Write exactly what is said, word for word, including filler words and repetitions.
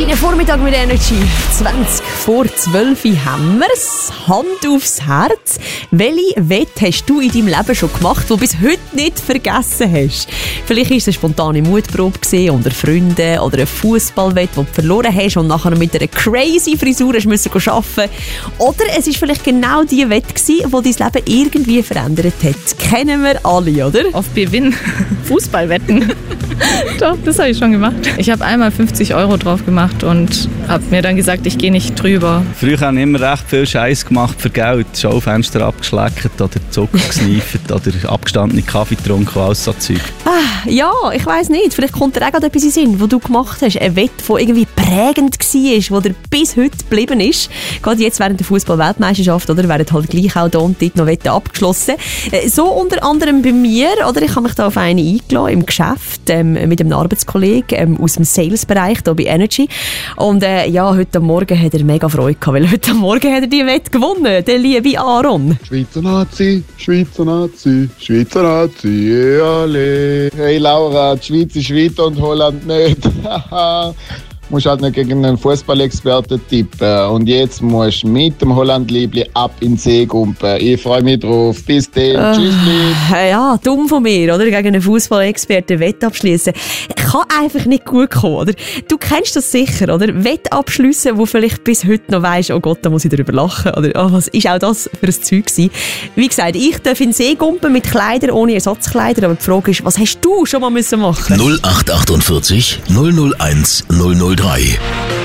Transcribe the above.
Feiner Vormittag mit Energy. zwanzig vor zwölf haben wir's. Hand aufs Herz. Welche Wette hast du in deinem Leben schon gemacht, die du bis heute nicht vergessen hast? Vielleicht war es eine spontane Mutprobe unter Freunden oder eine Fußballwette, die du verloren hast und nachher mit einer crazy Frisur hast müssen arbeiten. Oder es war vielleicht genau die Wette, die dein Leben irgendwie verändert hat. Kennen wir alle, oder? Auf Gewinn. Fußballwetten. Doch, das habe ich schon gemacht. Ich habe einmal fünfzig Euro drauf gemacht und habe mir dann gesagt, ich gehe nicht drüber. Früher habe ich immer recht viel Scheiß gemacht für Geld. Schaufenster abgeschleckt oder Zucker gesneifert oder abgestandene Kaffee getrunken, alles so Zeug. Ah, ja, ich weiss nicht. Vielleicht kommt dir auch gerade etwas in den Sinn, was du gemacht hast. Eine Wette, die irgendwie prägend war, die dir bis heute geblieben ist. Gerade jetzt während der Fußball-Weltmeisterschaft, oder? Werden halt gleich auch hier und dort noch Wetten abgeschlossen. So unter anderem bei mir, oder? Ich habe mich da auf eine eingeladen im Geschäft ähm, mit einem Arbeitskollegen ähm, aus dem Sales-Bereich hier bei Energy. Und äh, ja, heute Morgen hat er mega Freude gehabt, weil heute Morgen hat er die Wette gewonnen, der liebe Aaron. Schweizer Nazi, Schweizer Nazi, Schweizer Nazi, alle. Hey Laura, die Schweiz ist weiter und Holland nicht. Musst halt nicht gegen einen Fußballexperten tippen. Und jetzt musst du mit dem Holland-Liebli ab in den See kumpen. Ich freue mich drauf. Bis dann. Äh, Tschüss. Ja, dumm von mir, oder? Gegen einen Fußballexperten Wette abschließen. Kann einfach nicht gut kommen, oder? Du kennst das sicher, oder? Wette abschliessen, wo vielleicht bis heute noch weisst, oh Gott, da muss ich darüber lachen. Oder oh, was ist auch das für ein Zeug gewesen? Wie gesagt, ich darf in den See kumpen mit Kleidern ohne Ersatzkleider. Aber die Frage ist, was hast du schon mal müssen machen? null acht achtundvierzig null null eins null null drei